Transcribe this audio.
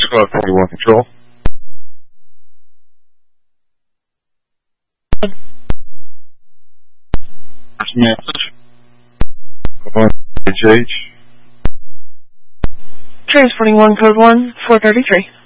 Squad 41 Control. First message. Going HH. Transporting 1, code 1, 433.